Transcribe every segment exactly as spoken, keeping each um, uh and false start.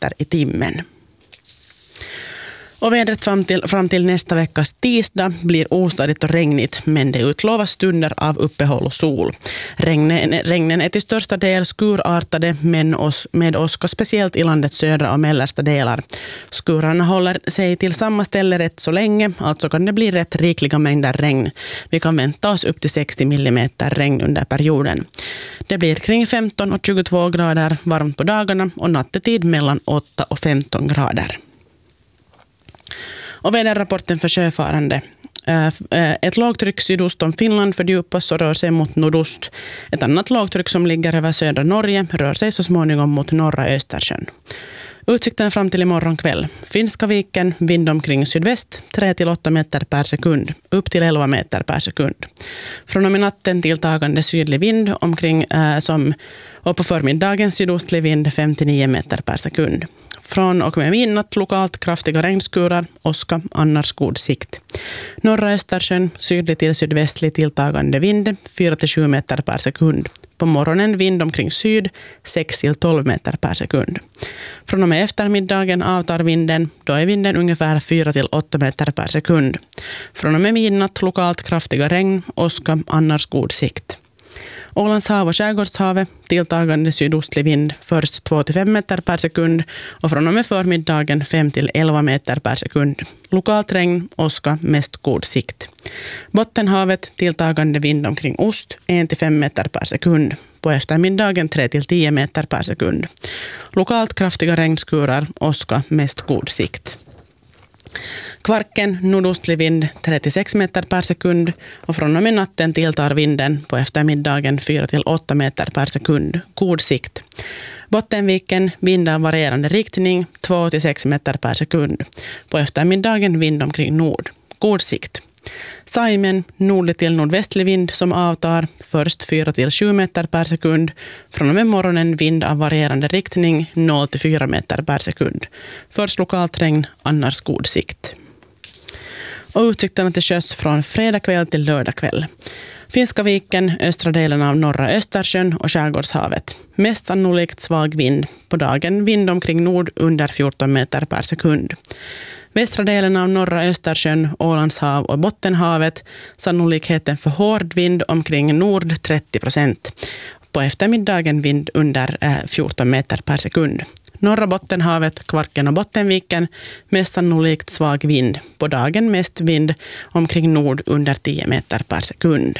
kilometer i timmen. Och vädret fram till, fram till nästa veckas tisdag blir ostadigt och regnigt, men det utlovas stunder av uppehåll och sol. Regnen, regnen är till största del skurartade men os, med åska speciellt i landets södra och mellersta delar. Skurarna håller sig till samma ställe rätt så länge, alltså kan det bli rätt rikliga mängder regn. Vi kan vänta oss upp till sextio millimeter regn under perioden. Det blir kring femton och tjugotvå grader varmt på dagarna och nattetid mellan åtta och femton grader. Och väderrapporten för sjöfarande. Ett lågtryck sydost om Finland fördjupas och rör sig mot nordost. Ett annat lågtryck som ligger över södra Norge rör sig så småningom mot norra Östersjön. Utsikten fram till imorgon kväll. Finska viken, vind omkring sydväst, tre till åtta meter per sekund, upp till elva meter per sekund. Från och med natten tilltagande sydlig vind omkring äh, som och på förmiddagen sydostlig vind fem till nio meter per sekund. Från och med midnatt lokalt kraftiga regnskurar, åska, annars god sikt. Norra Östersjön, sydlig till sydvästlig tilltagande vind, fyra till sju meter per sekund. På morgonen vind omkring syd, sex till tolv meter per sekund. Från och med eftermiddagen avtar vinden, då är vinden ungefär fyra till åtta meter per sekund. Från och med midnatt lokalt kraftiga regn, åska, annars god sikt. Ålands hav och skärgårdshavet, tilltagande sydostlig vind, först två till fem meter per sekund och från och med förmiddagen fem till elva meter per sekund. Lokalt regn, åska, mest god sikt. Bottenhavet, tilltagande vind omkring ost, ett till fem meter per sekund. På eftermiddagen tre till tio meter per sekund. Lokalt kraftiga regnskurar, åska, mest god sikt. Kvarken, nordostlig vind trettiosex meter per sekund och från och med natten tilltar vinden på eftermiddagen fyra till åtta meter per sekund. God sikt. Bottenviken, vind av varierande riktning två till sex meter per sekund. På eftermiddagen vind omkring nord. God sikt. Saimen, nordlig till nordvästlig vind som avtar, först fyra till sju meter per sekund. Från och med morgonen vind av varierande riktning noll till fyra meter per sekund. Först lokalt regn, annars god sikt. Och utsikterna till sjöss från fredag kväll till lördag kväll. Finska viken, östra delen av norra Östersjön och skärgårdshavet. Mest sannolikt svag vind. På dagen vind omkring nord under fjorton meter per sekund. Västra delen av norra Östersjön, Ålandshav och Bottenhavet. Sannolikheten för hård vind omkring nord trettio procent. På eftermiddagen vind under fjorton meter per sekund. Norra Bottenhavet, Kvarken och Bottenviken, mest sannolikt svag vind. På dagen mest vind omkring nord under tio meter per sekund.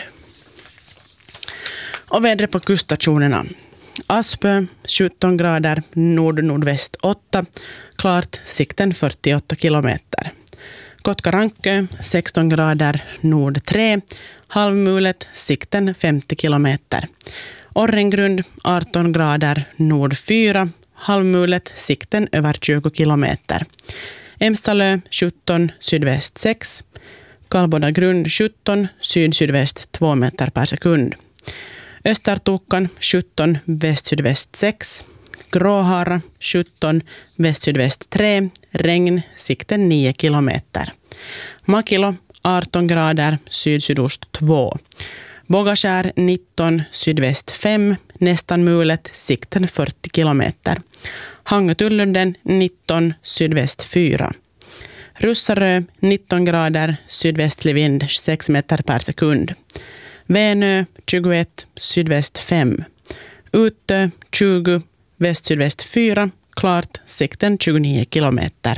Och vädret på kuststationerna. Aspö, sjutton grader, nord-nordväst åtta, klart, sikten fyrtioåtta kilometer. Kotkarankö, sexton grader, nord tre, halvmulet, sikten femtio kilometer. Orrengrund, arton grader, nord fyra, halvmulet, sikten över tjugo kilometer. Emstalö, sjutton, sydväst sex, Kalbodagrund, sjutton, syd-sydväst två meter per sekund. Östertokan, sjutton, väst-sydväst sex, Gråhara, sjutton, väst-sydväst tre, regn, sikten nio kilometer. Makilo, arton grader, syd-sydost två. Bogaskär, nitton, sydväst fem, nästan mulet, sikten fyrtio kilometer. Hangötullunden, nitton, sydväst fyra. Russarö, nitton grader, sydvästlig vind, sex meter per sekund. Vänö, tjugoett, sydväst fem. Utö, tjugo, väst-sydväst fyra, klart, sikten tjugonio kilometer.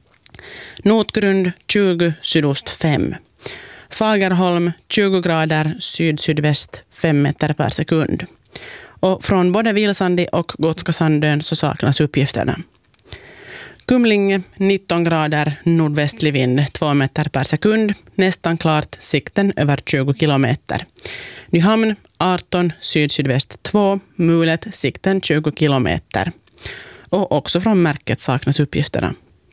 Notgrund, tjugo, sydost fem. Fagerholm, tjugo grader, syd-sydväst fem meter per sekund. Och från både Vilsandi och Gotska Sandön så saknas uppgifterna. Kumlinge, nitton grader, nordvästlig vind, två meter per sekund. Nästan klart, sikten över tjugo kilometer. Nyhamn, arton, syd-sydväst två, mulet, sikten tjugo kilometer. Och också från märket saknas uppgifterna.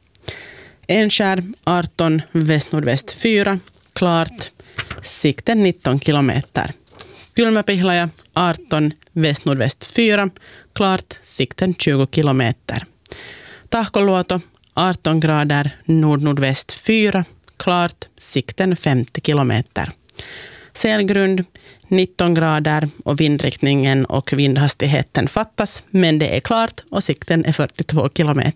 Enskär, arton, väst-nordväst fyra, klart, sikten nitton kilometer. Kylmäpihlaja, arton, väst-nordväst fyra, klart, sikten tjugo kilometer. Tahkoluoto, arton grader, nord-nordväst fyra, klart, sikten femtio kilometer. Selgrund, nitton grader och vindriktningen och vindhastigheten fattas, men det är klart och sikten är fyrtiotvå kilometer.